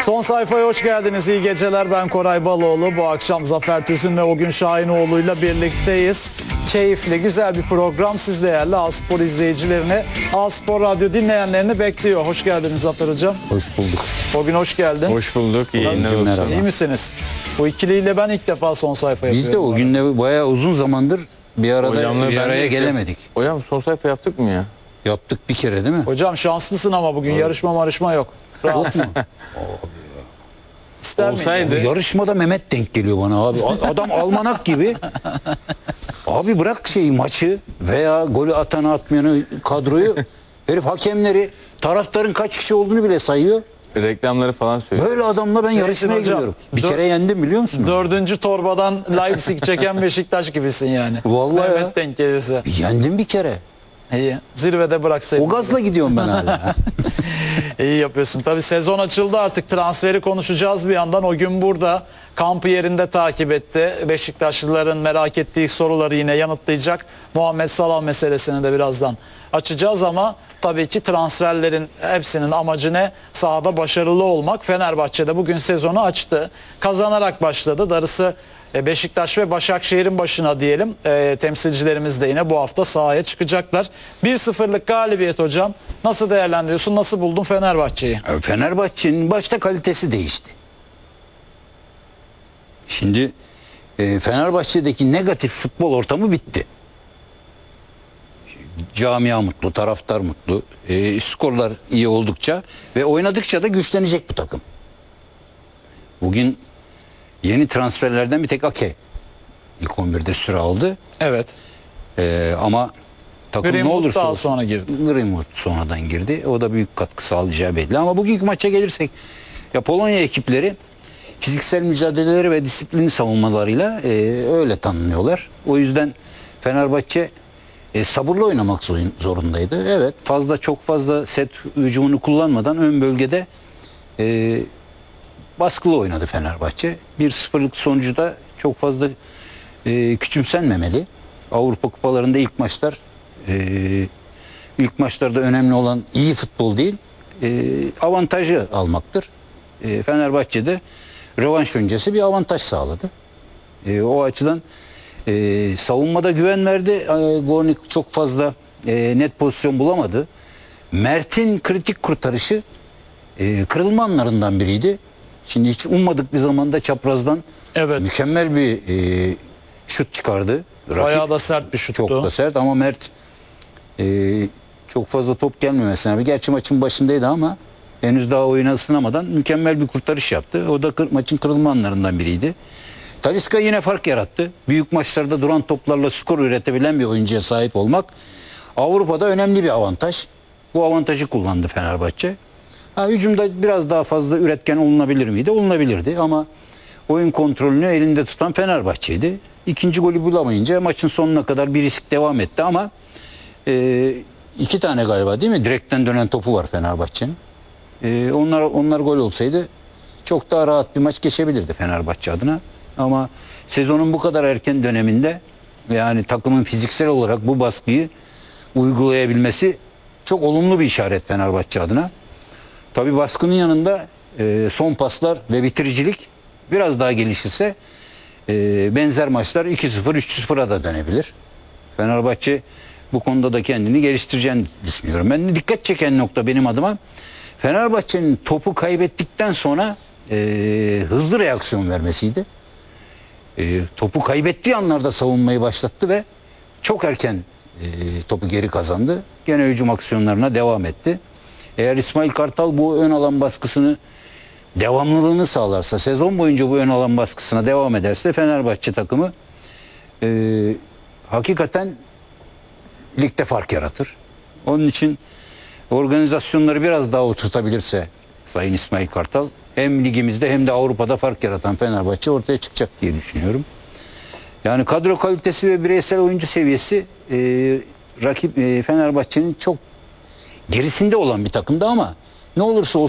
Son sayfaya hoş geldiniz. İyi geceler. Ben Koray Baloğlu. Bu akşam Zafer Tüzün ve Ogün Şahinoğlu'yla birlikteyiz. Keyifli, güzel bir program. Siz değerli A-Spor izleyicilerini, A-Spor Radyo dinleyenlerini bekliyor. Hoş geldiniz Zafer Hocam. Hoş bulduk. Ogün hoş geldin. Hoş bulduk. İyi yayınlar olsun. Merhaba. İyi misiniz? Bu ikiliyle ben ilk defa son sayfa yapıyorum. Biz de o günle bayağı uzun zamandır bir araya gelemedik. Hocam son sayfa yaptık mı ya? Yaptık bir kere değil mi? Hocam şanslısın ama bugün yarışma yok. Rahatsın. İster miydin? Olsaydı. Yarışmada Mehmet denk geliyor bana abi. Adam almanak gibi. Abi bırak şeyi, maçı veya golü atanı atmayanı, kadroyu. Herif hakemleri, taraftarın kaç kişi olduğunu bile sayıyor. Reklamları falan söylüyor. Böyle adamla ben yarışmaya hocam, giriyorum. Bir kere yendim biliyor musun? Dördüncü torbadan Leipzig çeken Beşiktaş gibisin yani. Vallahi Mehmet denk gelirse. Yendim bir kere. İyi. Zirvede bıraksaydın. O gazla gidiyorum ben hala. İyi yapıyorsun. Tabii sezon açıldı artık. Transferi konuşacağız bir yandan. O gün burada kampı yerinde takip etti. Beşiktaşlıların merak ettiği soruları yine yanıtlayacak. Muhammed Salah meselesini de birazdan açacağız ama tabii ki transferlerin hepsinin amacı ne? Sahada başarılı olmak. Fenerbahçe'de bugün sezonu açtı. Kazanarak başladı. Darısı Beşiktaş ve Başakşehir'in başına diyelim. Temsilcilerimiz de yine bu hafta sahaya çıkacaklar. 1-0'lık galibiyet hocam. Nasıl değerlendiriyorsun? Nasıl buldun Fenerbahçe'yi? Fenerbahçe'nin başta kalitesi değişti. Şimdi Fenerbahçe'deki negatif futbol ortamı bitti. Camia mutlu, taraftar mutlu, skorlar iyi oldukça ve oynadıkça da güçlenecek bu takım. Bugün yeni transferlerden bir tek Ake ilk 11'de süre aldı. Evet. Ama takım ne olursa daha olsun, sonra girdi. Greenwood sonradan girdi. O da büyük katkı sağlayacağı belli. Ama bugünkü maça gelirsek ya Polonya ekipleri fiziksel mücadeleleri ve disiplini savunmalarıyla öyle tanınıyorlar. O yüzden Fenerbahçe sabırlı oynamak zorundaydı. Evet, çok fazla set hücumunu kullanmadan ön bölgede baskılı oynadı Fenerbahçe. 1-0'lık sonucu da çok fazla küçümsenmemeli. Avrupa kupalarında ilk maçlarda önemli olan iyi futbol değil, avantajı almaktır. Fenerbahçe'de rövanş öncesi bir avantaj sağladı. O açıdan savunmada güven verdi. Gornik çok fazla net pozisyon bulamadı. Mert'in kritik kurtarışı kırılma anlarından biriydi. Şimdi hiç ummadık bir zamanda çaprazdan mükemmel bir şut çıkardı. Bayağı da sert bir şuttu. Çok da sert ama Mert çok fazla top gelmemesine rağmen, gerçi maçın başındaydı ama henüz daha oyuna ısınamadan mükemmel bir kurtarış yaptı. O da maçın kırılma anlarından biriydi. Talisca yine fark yarattı. Büyük maçlarda duran toplarla skor üretebilen bir oyuncuya sahip olmak Avrupa'da önemli bir avantaj. Bu avantajı kullandı Fenerbahçe. Hücumda biraz daha fazla üretken olunabilir miydi? Olunabilirdi ama oyun kontrolünü elinde tutan Fenerbahçe'ydi. İkinci golü bulamayınca maçın sonuna kadar bir risk devam etti ama 2 tane galiba değil mi? Direkten dönen topu var Fenerbahçe'nin. Onlar gol olsaydı çok daha rahat bir maç geçebilirdi Fenerbahçe adına. Ama sezonun bu kadar erken döneminde yani takımın fiziksel olarak bu baskıyı uygulayabilmesi çok olumlu bir işaret Fenerbahçe adına. Tabii baskının yanında son paslar ve bitiricilik biraz daha gelişirse benzer maçlar 2-0, 3-0'a da dönebilir. Fenerbahçe bu konuda da kendini geliştireceğini düşünüyorum. Ben de dikkat çeken nokta benim adıma Fenerbahçe'nin topu kaybettikten sonra hızlı reaksiyon vermesiydi. Topu kaybettiği anlarda savunmayı başlattı ve çok erken topu geri kazandı. Gene hücum aksiyonlarına devam etti. Eğer İsmail Kartal bu ön alan baskısını devamlılığını sağlarsa, sezon boyunca bu ön alan baskısına devam ederse Fenerbahçe takımı hakikaten ligde fark yaratır. Onun için organizasyonları biraz daha oturtabilirse Sayın İsmail Kartal hem ligimizde hem de Avrupa'da fark yaratan Fenerbahçe ortaya çıkacak diye düşünüyorum. Yani kadro kalitesi ve bireysel oyuncu seviyesi rakip Fenerbahçe'nin çok gerisinde olan bir takımdı ama ne olursa olsun